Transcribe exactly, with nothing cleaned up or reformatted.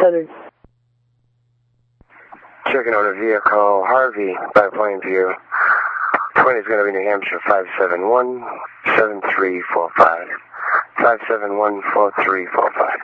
Southern. Checking on a vehicle, Harvey, by Plainview. twenty is going to be New Hampshire, five seven one, seven three four five. five seven one, four three four five.